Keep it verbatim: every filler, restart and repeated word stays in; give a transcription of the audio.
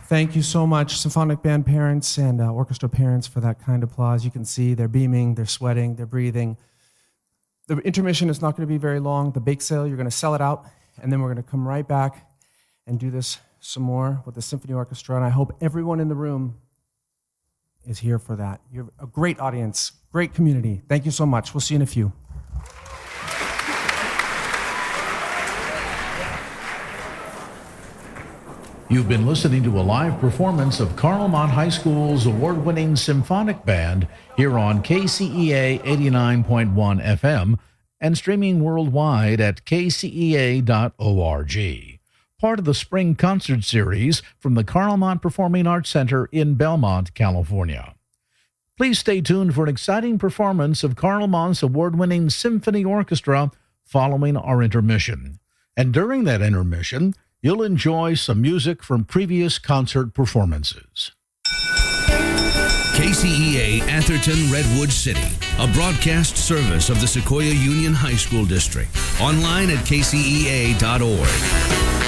Thank you so much, symphonic band parents and uh, orchestra parents, for that kind applause. You can see they're beaming, they're sweating, they're breathing. The intermission is not going to be very long. The bake sale, you're going to sell it out, and then we're going to come right back and do this some more with the symphony orchestra, and I hope everyone in the room is here for that. You're a great audience, great community. Thank you so much. We'll see you in a few. You've been listening to a live performance of Carl Mott High School's award-winning symphonic band here on K C E A eighty-nine point one F M and streaming worldwide at K C E A dot org. Part of the spring concert series from the Carl Mott Performing Arts Center in Belmont, California. Please stay tuned for an exciting performance of Carl Mott's award-winning symphony orchestra following our intermission. And during that intermission, you'll enjoy some music from previous concert performances. K C E A Atherton Redwood City, a broadcast service of the Sequoia Union High School District. Online at K C E A dot org.